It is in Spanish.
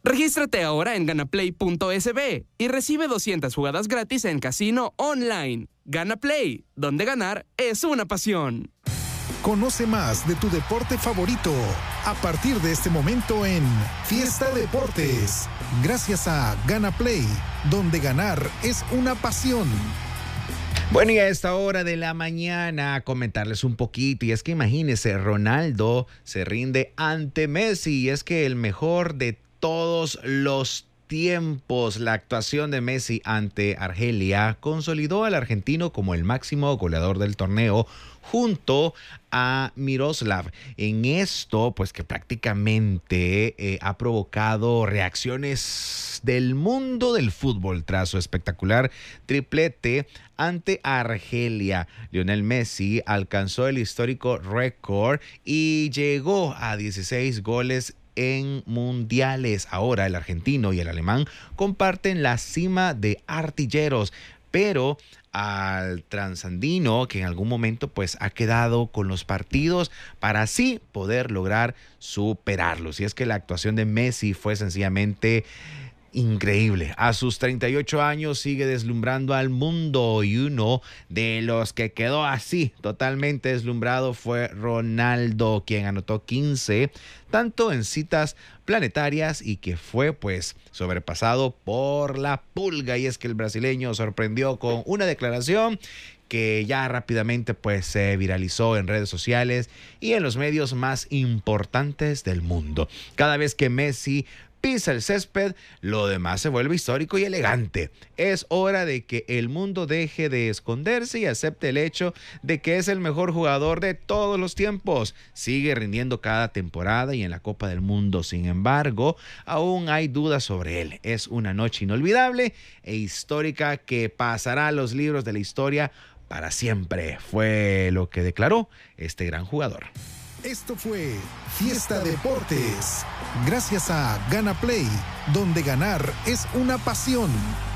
Regístrate ahora en ganaplay.sb y recibe 200 jugadas gratis en casino online. Gana Play, donde ganar es una pasión. Conoce más de tu deporte favorito a partir de este momento en Fiesta Deportes, gracias a Gana Play, donde ganar es una pasión. Bueno, y a esta hora de la mañana comentarles un poquito, y es que imagínense, Ronaldo se rinde ante Messi, y es que el mejor de todos los tiempos, la actuación de Messi ante Argelia consolidó al argentino como el máximo goleador del torneo junto a Miroslav. En esto, pues que prácticamente ha provocado reacciones del mundo del fútbol tras su espectacular triplete ante Argelia. Lionel Messi alcanzó el histórico récord y llegó a 16 goles en mundiales. Ahora el argentino y el alemán comparten la cima de artilleros, pero al transandino, que en algún momento pues ha quedado con los partidos para así poder lograr superarlos. Y es que la actuación de Messi fue sencillamente increíble. A sus 38 años sigue deslumbrando al mundo, y uno de los que quedó así totalmente deslumbrado fue Ronaldo, quien anotó 15 tanto en citas planetarias y que fue pues sobrepasado por la pulga. Y es que el brasileño sorprendió con una declaración que ya rápidamente pues se viralizó en redes sociales y en los medios más importantes del mundo. Cada vez que Messi pisa el césped, lo demás se vuelve histórico y elegante. Es hora de que el mundo deje de esconderse y acepte el hecho de que es el mejor jugador de todos los tiempos. Sigue rindiendo cada temporada y en la Copa del Mundo. Sin embargo, aún hay dudas sobre él. Es una noche inolvidable e histórica que pasará a los libros de la historia para siempre. Fue lo que declaró este gran jugador. Esto fue Fiesta Deportes, gracias a Gana Play, donde ganar es una pasión.